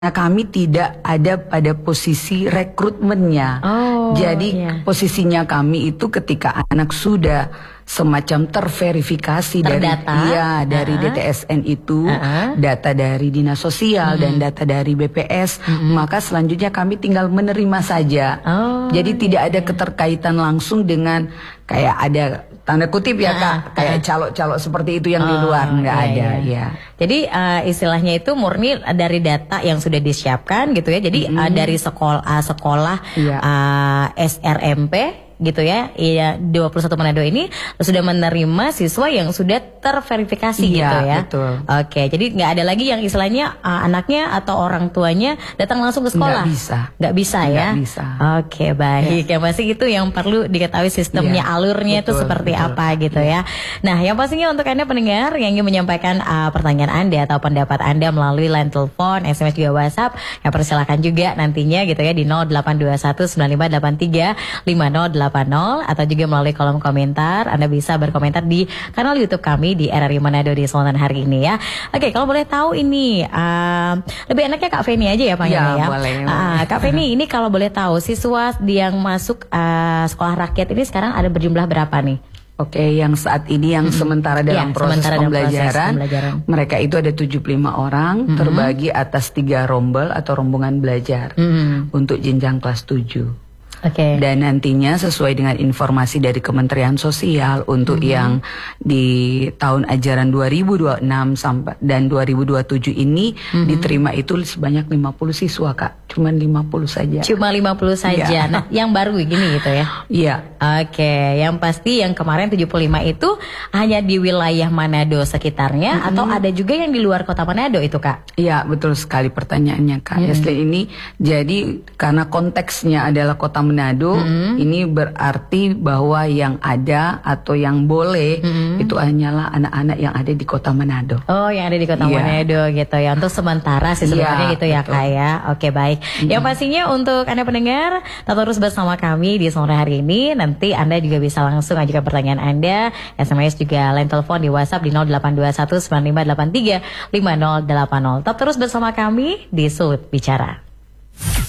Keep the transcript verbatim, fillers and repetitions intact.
Nah, kami tidak ada pada posisi rekrutmennya. Oh, Jadi iya. posisinya kami itu ketika anak sudah semacam terverifikasi Terdata. dari ya dari Uh-huh. D T S N itu, Uh-huh. data dari Dinas Sosial Mm-hmm. dan data dari B P S, Mm-hmm. maka selanjutnya kami tinggal menerima saja. Oh, Jadi iya, tidak ada iya. keterkaitan langsung dengan kayak ada tanda kutip ya Uh-huh. Kak, kayak calo-calo seperti itu yang di Oh, luar nggak iya, ada iya. ya. Jadi uh, istilahnya itu murni dari data yang sudah disiapkan gitu ya. Jadi uh, dari sekolah uh, sekolah Iya. uh, S R M P gitu ya. Iya, dua puluh satu Manado ini sudah menerima siswa yang sudah terverifikasi Iya, gitu ya. betul. Oke, jadi nggak ada lagi yang istilahnya uh, anaknya atau orang tuanya datang langsung ke sekolah. Nggak bisa. Nggak bisa Nggak ya. bisa. Oke, baik. Yang pasti itu yang perlu diketahui sistemnya, Iya, alurnya itu betul, seperti betul. apa gitu ya. Nah, yang pastinya untuk Anda pendengar yang ingin menyampaikan uh, pertanyaan Anda atau pendapat Anda melalui line telepon, S M S juga WhatsApp, ya persilakan juga nantinya gitu ya di nol delapan dua satu sembilan lima delapan tiga lima nol delapan nol atau juga melalui kolom komentar. Anda bisa berkomentar di kanal YouTube kami di R R I Manado di Selatan hari ini ya. Oke, kalau boleh tahu ini uh, lebih enaknya Kak Feni aja ya panggilnya Ya, ya. boleh. Uh, Kak Feni ini kalau boleh tahu siswa yang masuk uh, sekolah rakyat ini sekarang ada berjumlah berapa nih? Oke, yang saat ini yang sementara dalam Ya, proses sementara dalam proses pembelajaran, pembelajaran. mereka itu ada tujuh puluh lima orang terbagi atas tiga rombel atau rombongan belajar Mm-hmm. untuk jenjang kelas tujuh. Oke. Dan nantinya sesuai dengan informasi dari Kementerian Sosial untuk Mm-hmm. yang di tahun ajaran dua ribu dua puluh enam sampai dan dua ribu dua puluh tujuh ini Mm-hmm. diterima itu sebanyak lima puluh siswa Kak, cuman lima puluh saja. Cuma lima puluh saja. Iya. Nah, yang baru gini gitu ya. Iya. Oke, yang pasti yang kemarin tujuh puluh lima itu hanya di wilayah Manado sekitarnya atau ada juga yang di luar kota Manado itu, Kak? Iya, betul sekali pertanyaannya Kak. Yaslin ini jadi karena konteksnya adalah kota Manado, ini berarti bahwa yang ada atau yang boleh itu hanyalah anak-anak yang ada di kota Manado. Oh, yang ada di kota Iya. Manado gitu ya. Untuk sementara sih sebenarnya Iya, gitu ya, betul. Kak ya. Oke, baik. Yang pastinya untuk Anda pendengar, tetap terus bersama kami di sore hari ini. Nanti Anda juga bisa langsung ajukan pertanyaan Anda, S M S juga line telepon di WhatsApp di nol delapan dua satu sembilan lima delapan tiga lima nol delapan nol. Tetap terus bersama kami di Sulut Bicara.